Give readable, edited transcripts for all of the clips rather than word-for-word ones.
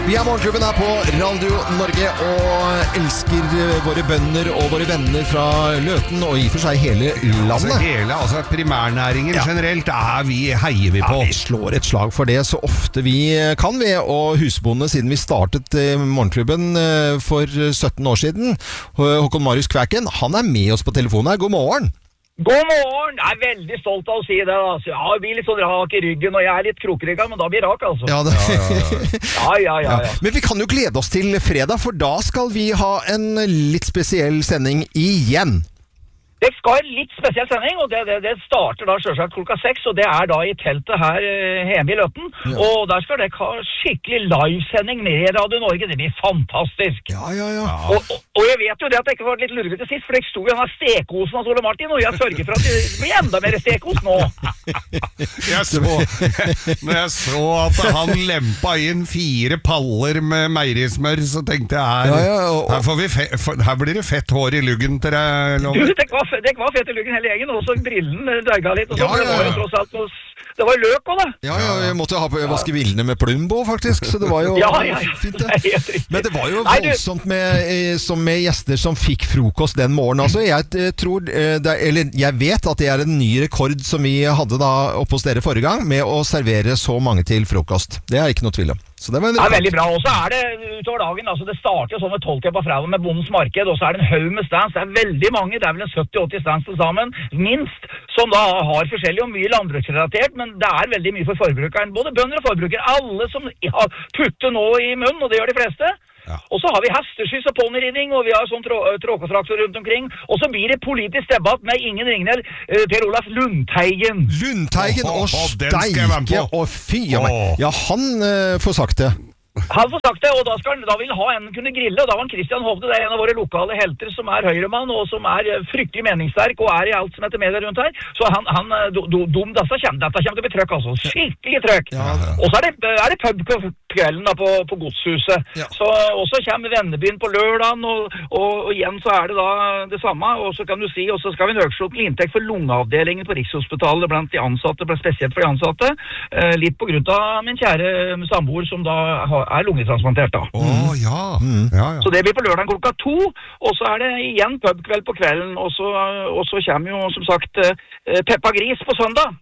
Vi Morgenklubben her på Radio Norge og elsker våre bønder og våre venner fra Løten og i og for seg hele landet. Altså primærnæringen generelt heier vi på. Ja, vi slår et slag for det så ofte vi kan vi, og husbonde siden vi startet Morgenklubben for 17 år siden. Håkon Marius Kvæken, han med oss på telefonen her. God morgen! God morgen! Jeg veldig stolt av å si det. Altså. Ja, jeg blir litt sånn rak i ryggen, og jeg litt krokrygget, men da blir rak, altså. Ja. Men vi kan jo glede oss til fredag, for da skal vi ha en litt spesiell sending igjen. Det skal en litt spesiell sending, og det starter da selvsagt klokka 6, og det da i teltet her hjemme i Løten. Ja. Og der skal det ha skikkelig livesending med Radio Norge. Det blir fantastisk. Ja. Og jeg vet jo det at det ikke var litt lurvete sist, for det sto jo han stekosen av Ole Martin, og jeg sørger for at det blir enda mer stekos nå. Når jeg så at han lempa inn 4 paller med meierismør, så tenkte jeg her blir det fett hår i luggen til deg. Det var fett i luggen hele gjengen, og så brillen dreiga litt, og så det var jo tross alt det var løk også da. Ja, jeg måtte vaske villene med Plumbo faktisk, så det var jo fint det. Men det var jo voldsomt med gjester som fikk frokost den morgenen. Altså, jeg vet at det en ny rekord som vi hadde da oppe hos dere forrige gang, med å servere så mange til frokost. Det ikke noe tvil om. Så det var veldig bra, og så det utover dagen, altså det starter jo sånn med 12 på fredag med Bondens Marked, og så det en haug med stands, det veldig mange, det vel en 70-80 stands til sammen, minst, som da har forskjellig og mye landbruksrelatert, men det veldig mye for forbrukeren, både bønder og forbrukere, alle som har putte nå i munnen, og det gjør de fleste. Ja. Og så har vi hesteskyss og ponyridning, og vi har sånn tråketraktor rundt omkring, og så blir det politisk debatt med ingen ringner, Per Olaf Lundteigen. Og steike, og fy av meg. Ja, han får sagt det. Han får sagt det, og da vil han kunne grille, og da var Christian Hovde, det en av våre lokale helter som høyremann, og som fryktelig meningssterk, og i alt som heter medier rundt her, så dette kommer til å bli trøkk, altså, skikkelig trøkk. Ja. Og så det pub på kvelden da på Godshuset, og så kommer Vennebyen på lørdagen, og igjen så det da det samme, og så kan du si, og så skal vi nøkslå til inntekt for lungeavdelingen på Rikshospitalet blant de ansatte, spesielt for de ansatte, litt på grunn av min kjære samboer som da lungetransplantert da. Så det blir på lørdagen klokka 2, og så det igjen pubkveld på kvelden, og så kommer jo som sagt Peppa Gris på søndag.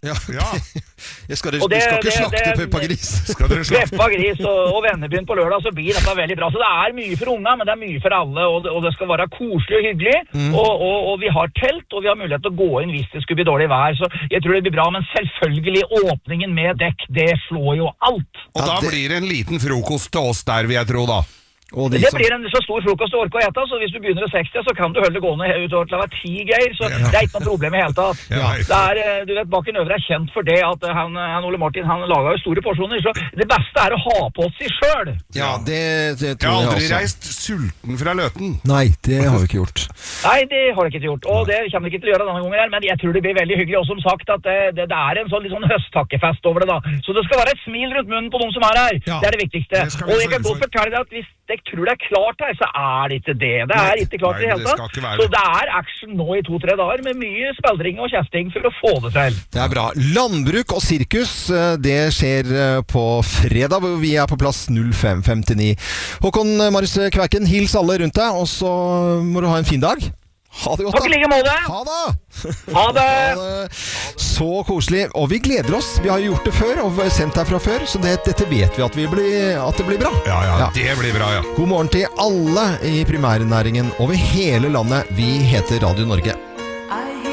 Skal ikke slakte Peppa Gris. Peppa Gris og Vennebyen på lørdag, så blir dette veldig bra. Så det mye for unga, men det mye for alle, og det skal være koselig og hyggelig, og vi har telt, og vi har mulighet til å gå inn hvis det skulle bli dårlig vær, så jeg tror det blir bra, men selvfølgelig åpningen med dekk, det slår jo alt. Og da blir det en liten frokost til oss der, vil jeg tro da. Det blir en så stor frokost du orker å ete, så hvis du begynner å 60, så kan du holde gående utover til å være 10 Geir, så det ikke noe problem i hele tatt. Du vet, Bakken Øvre kjent for det at han Ole Martin, han laget jo store porsjoner, så det beste å ha på seg selv. Ja, det tror jeg også. Jeg har aldri reist sulten fra Løten. Nei, det har vi ikke gjort. Nei, det har vi ikke gjort, og det kommer vi ikke til å gjøre denne gangen her, men jeg tror det blir veldig hyggelig, og som sagt at det en sånn litt sånn høsttakkefest over det da. Så det skal være et smil rundt munnen på de som her. Det det viktigste. Og jeg kan godt fortelle deg at hvis jeg tror det klart her, så det ikke det. Det ikke klart i det hele tatt. Så det action nå i 2-3 dager med mye spildring og kjefting for å få det til. Det bra. Landbruk og sirkus, det skjer på fredag, hvor vi på plass 0559. Håkon Marius Kvæken, hils alle rundt deg, og så må du ha en fin dag. Ha det godt da. Takk i like måte. Ha det. Ha det. Så koselig. Og vi gleder oss. Vi har gjort det før, og sendt herfra før, så dette vet vi at det blir bra. Ja, det blir bra, ja. God morgen til alle i primærnæringen over hele landet. Vi heter Radio Norge.